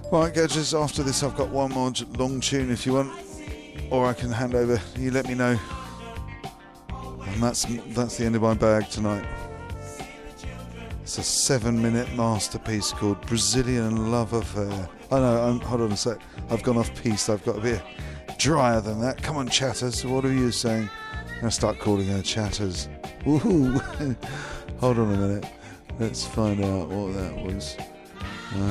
Right, Gadgets, after this I've got one more long tune if you want, or I can hand over, you let me know. And that's the end of my bag tonight. It's a 7-minute masterpiece called Brazilian Love Affair. Oh no, hold on a sec, I've gone off piece, I've got to be drier than that. Come on, Chatters, what are you saying? I'm going to start calling her Chatters. Woohoo! Hold on a minute, let's find out what that was.